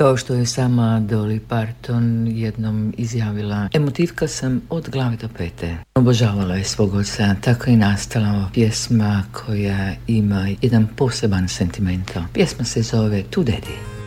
Kao što je sama Dolly Parton jednom izjavila, emotivka sam od glave do pete. Obožavala je svog oca, tako je nastala pjesma koja ima jedan poseban sentimental. Pjesma se zove To Daddy.